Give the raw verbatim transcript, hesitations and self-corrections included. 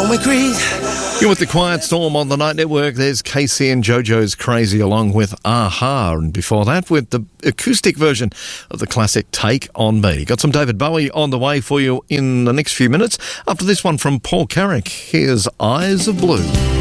we creed. You're with the Quiet Storm on the Night Network. There's Casey and JoJo's Crazy along with Aha. And before that, with the acoustic version of the classic Take On Me. Got some David Bowie on the way for you in the next few minutes. After this one from Paul Carrick, here's Eyes of Blue.